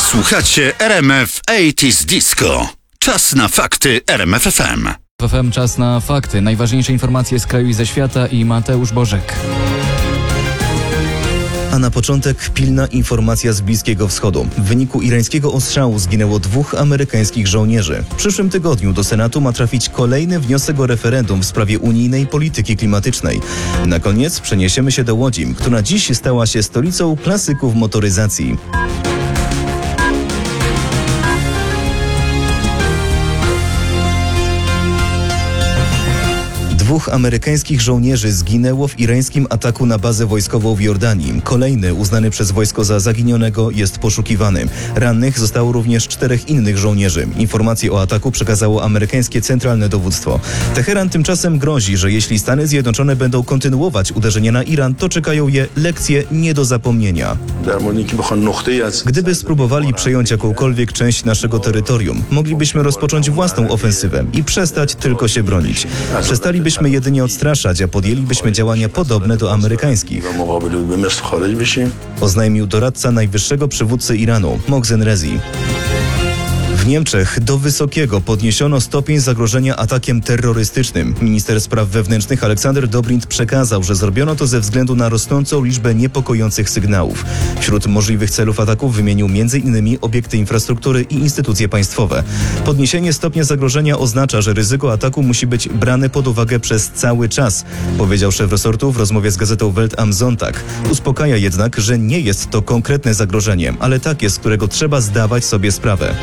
Słuchacie RMF 80s Disco. Czas na fakty RMF FM. W FM czas na fakty. Najważniejsze informacje z kraju i ze świata i Mateusz Bożek. A na początek pilna informacja z Bliskiego Wschodu. W wyniku irańskiego ostrzału zginęło 2 amerykańskich żołnierzy. W przyszłym tygodniu do Senatu ma trafić kolejny wniosek o referendum w sprawie unijnej polityki klimatycznej. Na koniec przeniesiemy się do Łodzi, która dziś stała się stolicą klasyków motoryzacji. 2 amerykańskich żołnierzy zginęło w irańskim ataku na bazę wojskową w Jordanii. Kolejny, uznany przez wojsko za zaginionego, jest poszukiwany. Rannych zostało również 4 innych żołnierzy. Informacje o ataku przekazało amerykańskie Centralne Dowództwo. Teheran tymczasem grozi, że jeśli Stany Zjednoczone będą kontynuować uderzenia na Iran, to czekają je lekcje nie do zapomnienia. Gdyby spróbowali przejąć jakąkolwiek część naszego terytorium, moglibyśmy rozpocząć własną ofensywę i przestać tylko się bronić. Przestalibyśmy jedynie odstraszać, a podjęlibyśmy działania podobne do amerykańskich. Oznajmił doradca najwyższego przywódcy Iranu, Mohsen Rezi. W Niemczech do wysokiego podniesiono stopień zagrożenia atakiem terrorystycznym. Minister spraw wewnętrznych Aleksander Dobrindt przekazał, że zrobiono to ze względu na rosnącą liczbę niepokojących sygnałów. Wśród możliwych celów ataków wymienił m.in. obiekty infrastruktury i instytucje państwowe. Podniesienie stopnia zagrożenia oznacza, że ryzyko ataku musi być brane pod uwagę przez cały czas, powiedział szef resortu w rozmowie z gazetą Welt am Sonntag. Uspokaja jednak, że nie jest to konkretne zagrożenie, ale takie, z którego trzeba zdawać sobie sprawę.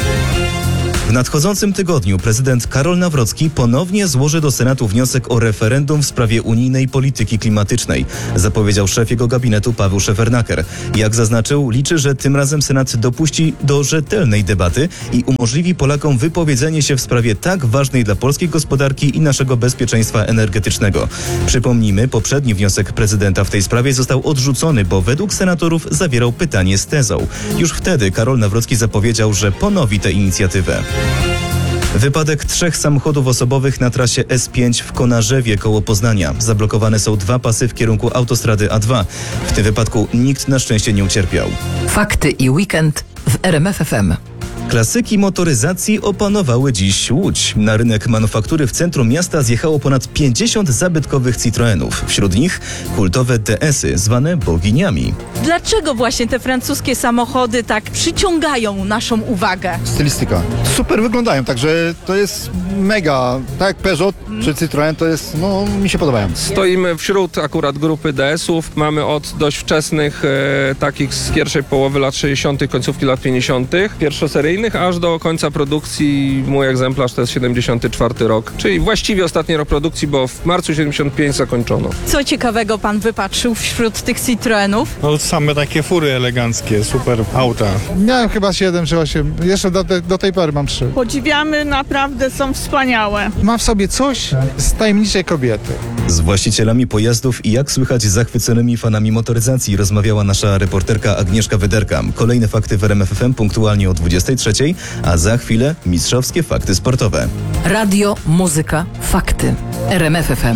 W nadchodzącym tygodniu prezydent Karol Nawrocki ponownie złoży do Senatu wniosek o referendum w sprawie unijnej polityki klimatycznej, zapowiedział szef jego gabinetu Paweł Szefernaker. Jak zaznaczył, liczy, że tym razem Senat dopuści do rzetelnej debaty i umożliwi Polakom wypowiedzenie się w sprawie tak ważnej dla polskiej gospodarki i naszego bezpieczeństwa energetycznego. Przypomnijmy, poprzedni wniosek prezydenta w tej sprawie został odrzucony, bo według senatorów zawierał pytanie z tezą. Już wtedy Karol Nawrocki zapowiedział, że ponowi tę inicjatywę. Wypadek 3 samochodów osobowych na trasie S5 w Konarzewie koło Poznania. Zablokowane są 2 pasy w kierunku autostrady A2. W tym wypadku nikt na szczęście nie ucierpiał. Fakty i weekend w RMF FM. Klasyki motoryzacji opanowały dziś Łódź. Na rynek manufaktury w centrum miasta zjechało ponad 50 zabytkowych Citroenów. Wśród nich kultowe DS-y, zwane boginiami. Dlaczego właśnie te francuskie samochody tak przyciągają naszą uwagę? Stylistyka. Super wyglądają, także to jest mega. Tak jak Peugeot czy Citroen, to jest, mi się podobają. Stoimy wśród akurat grupy DS-ów. Mamy od dość wczesnych, takich z pierwszej połowy lat 60., końcówki lat 50., pierwszoseryjnych, aż do końca produkcji. Mój egzemplarz to jest 74 rok, czyli właściwie ostatni rok produkcji, bo w marcu 75 zakończono. Co ciekawego pan wypatrzył wśród tych Citroenów? Same takie fury eleganckie, super auta. Miałem chyba 7 czy 8, jeszcze do tej pory mam 3. Podziwiamy, naprawdę są wspaniałe. Ma w sobie coś z tajemniczej kobiety. Z właścicielami pojazdów i jak słychać zachwyconymi fanami motoryzacji rozmawiała nasza reporterka Agnieszka Wyderka. Kolejne fakty w RMF FM punktualnie o 23:00, a za chwilę mistrzowskie fakty sportowe. Radio, muzyka, fakty. RMF FM.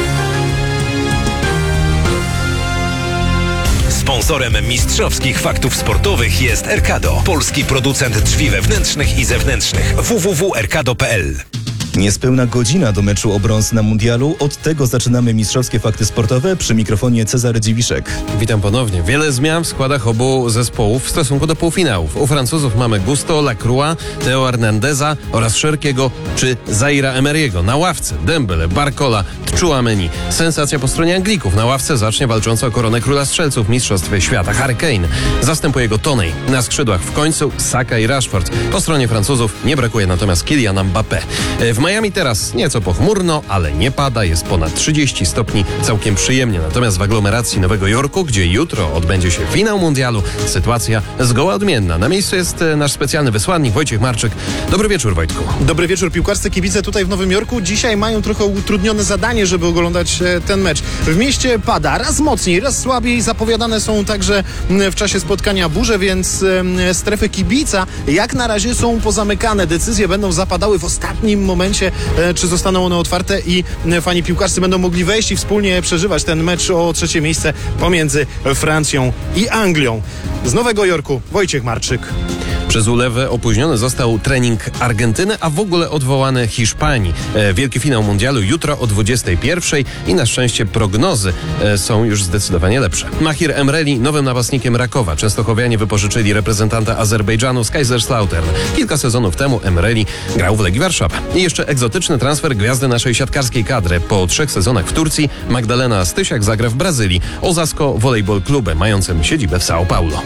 Sponsorem mistrzowskich faktów sportowych jest Erkado, polski producent drzwi wewnętrznych i zewnętrznych. www.erkado.pl. Niespełna godzina do meczu o brąz na mundialu. Od tego zaczynamy mistrzowskie fakty sportowe. Przy mikrofonie Cezary Dziwiszek. Witam ponownie. Wiele zmian w składach obu zespołów w stosunku do półfinałów. U Francuzów mamy Gusto, Lacroix, Theo Hernandeza oraz Szerkiego czy Zaira Emery'ego. Na ławce Dembele, Barcola, Tchouaméni. Sensacja po stronie Anglików. Na ławce zacznie walcząca o koronę króla strzelców w Mistrzostwie Świata Harry Kane. Zastępuje go Toney. Na skrzydłach w końcu Saka i Rashford. Po stronie Francuzów nie brakuje natomiast Kyliana Mbappé. W Miami teraz nieco pochmurno, ale nie pada, jest ponad 30 stopni, całkiem przyjemnie. Natomiast w aglomeracji Nowego Jorku, gdzie jutro odbędzie się finał mundialu, sytuacja zgoła odmienna. Na miejscu jest nasz specjalny wysłannik Wojciech Marczyk. Dobry wieczór, Wojtku. Dobry wieczór. Piłkarscy kibice tutaj w Nowym Jorku dzisiaj mają trochę utrudnione zadanie, żeby oglądać ten mecz. W mieście pada raz mocniej, raz słabiej. Zapowiadane są także w czasie spotkania burze, więc strefy kibica jak na razie są pozamykane. Decyzje będą zapadały w ostatnim momencie, czy zostaną one otwarte i fani piłkarscy będą mogli wejść i wspólnie przeżywać ten mecz o 3. miejsce pomiędzy Francją i Anglią. Z Nowego Jorku Wojciech Marczyk. Przez ulewę opóźniony został trening Argentyny, a w ogóle odwołany Hiszpanii. Wielki finał mundialu jutro o 21:00 i na szczęście prognozy są już zdecydowanie lepsze. Mahir Emreli nowym napastnikiem Rakowa. Częstochowianie wypożyczyli reprezentanta Azerbejdżanu z Kaiserslautern. Kilka sezonów temu Emreli grał w Legii Warszawa. I jeszcze egzotyczny transfer gwiazdy naszej siatkarskiej kadry. Po 3 sezonach w Turcji Magdalena Stysiak zagra w Brazylii. Osasco Volleyball Clube, mającym siedzibę w São Paulo.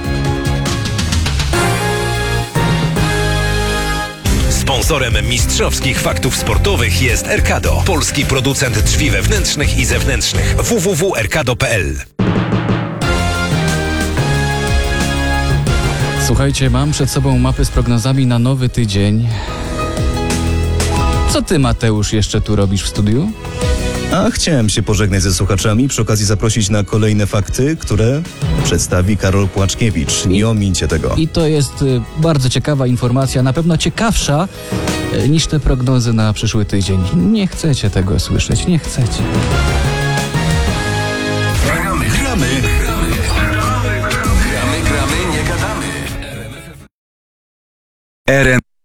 Sponsorem mistrzowskich faktów sportowych jest Erkado, polski producent drzwi wewnętrznych i zewnętrznych. www.erkado.pl. Słuchajcie, mam przed sobą mapy z prognozami na nowy tydzień. Co ty, Mateusz, jeszcze tu robisz w studiu? A chciałem się pożegnać ze słuchaczami, przy okazji zaprosić na kolejne fakty, które przedstawi Karol Płaczkiewicz. Nie omincie tego. I to jest bardzo ciekawa informacja, na pewno ciekawsza niż te prognozy na przyszły tydzień. Nie chcecie tego słyszeć, nie chcecie. Gramy, nie gadamy. RMF